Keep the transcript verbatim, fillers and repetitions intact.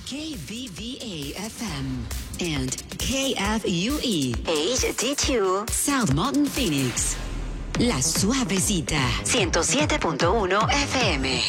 K B V A F M and K F U E H D two South Mountain Phoenix. La Suavecita ciento siete punto uno F M.